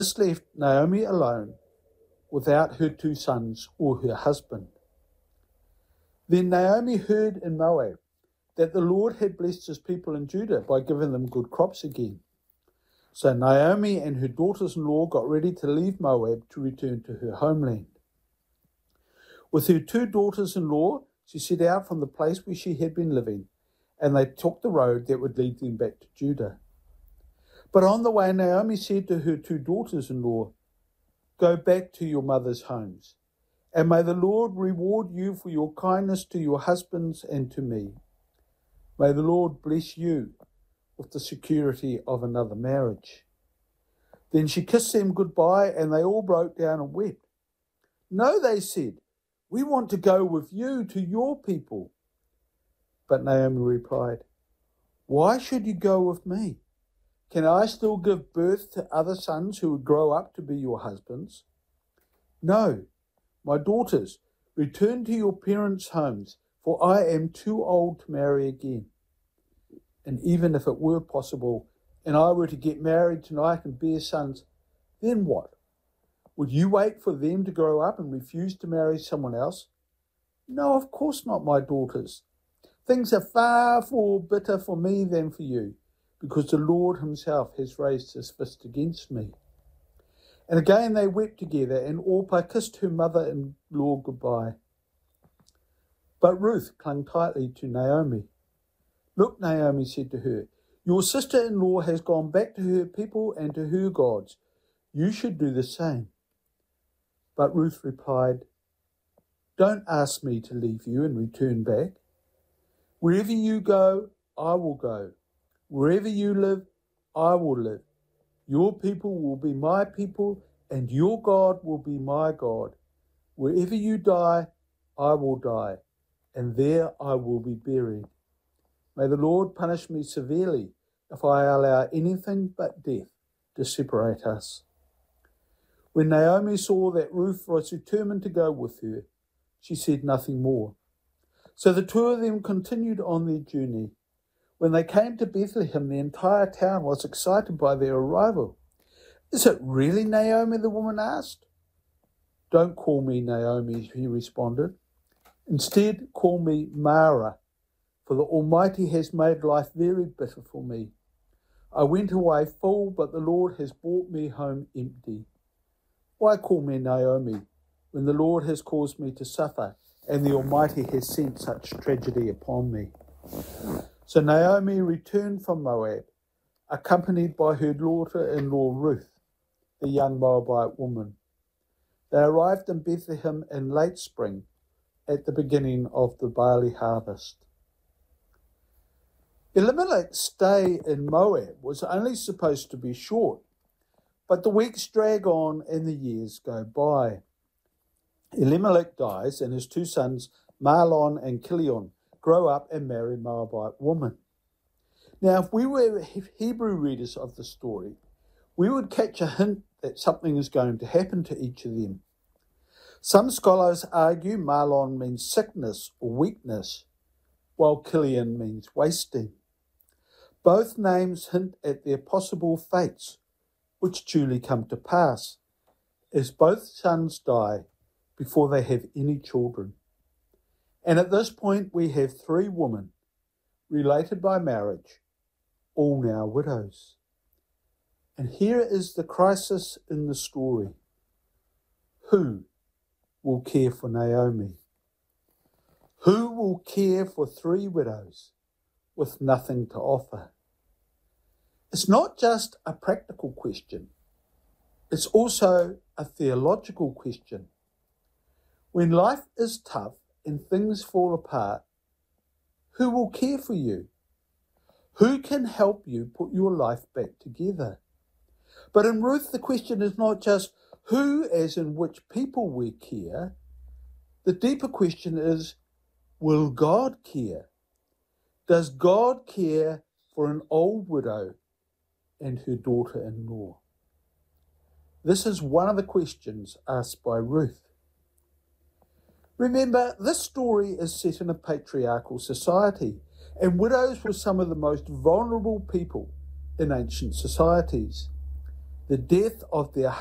This left Naomi alone without her two sons or her husband. Then Naomi heard in Moab that the Lord had blessed his people in Judah by giving them good crops again. So Naomi and her daughters-in-law got ready to leave Moab to return to her homeland. With her two daughters-in-law, she set out from the place where she had been living, and they took the road that would lead them back to Judah. But on the way, Naomi said to her two daughters-in-law, "Go back to your mother's homes, and may the Lord reward you for your kindness to your husbands and to me. May the Lord bless you with the security of another marriage." Then she kissed them goodbye, and they all broke down and wept. "No," they said, "we want to go with you to your people." But Naomi replied, "Why should you go with me? Can I still give birth to other sons who would grow up to be your husbands? No, my daughters, return to your parents' homes, for I am too old to marry again. And even if it were possible, and I were to get married tonight and bear sons, then what? Would you wait for them to grow up and refuse to marry someone else? No, of course not, my daughters. Things are far more bitter for me than for you, because the Lord himself has raised his fist against me." And again they wept together, and Orpah kissed her mother-in-law goodbye. But Ruth clung tightly to Naomi. "Look," Naomi said to her, "your sister-in-law has gone back to her people and to her gods. You should do the same." But Ruth replied, "Don't ask me to leave you and return back. Wherever you go, I will go. Wherever you live, I will live. Your people will be my people, and your God will be my God. Wherever you die, I will die, and there I will be buried. May the Lord punish me severely if I allow anything but death to separate us." When Naomi saw that Ruth was determined to go with her, she said nothing more. So the two of them continued on their journey. When they came to Bethlehem, the entire town was excited by their arrival. "Is it really Naomi?" the woman asked. "Don't call me Naomi," he responded. "Instead, call me Mara, for the Almighty has made life very bitter for me. I went away full, but the Lord has brought me home empty. Why call me Naomi when the Lord has caused me to suffer and the Almighty has sent such tragedy upon me?" So Naomi returned from Moab, accompanied by her daughter-in-law Ruth, the young Moabite woman. They arrived in Bethlehem in late spring, at the beginning of the barley harvest. Elimelech's stay in Moab was only supposed to be short, but the weeks drag on and the years go by. Elimelech dies, and his two sons, Mahlon and Chilion, grow up and marry Moabite women. Now, if we were Hebrew readers of the story, we would catch a hint that something is going to happen to each of them. Some scholars argue Mahlon means sickness or weakness, while Chilion means wasting. Both names hint at their possible fates, which duly come to pass, as both sons die before they have any children. And at this point we have three women, related by marriage, all now widows. And here is the crisis in the story. Who will care for Naomi? Who will care for three widows with nothing to offer? It's not just a practical question. It's also a theological question. When life is tough and things fall apart, who will care for you? Who can help you put your life back together? But in Ruth, the question is not just who, as in which people we care. The deeper question is, will God care? Does God care for an old widow and her daughter-in-law? This is one of the questions asked by Ruth. Remember, this story is set in a patriarchal society, and widows were some of the most vulnerable people in ancient societies. the death of their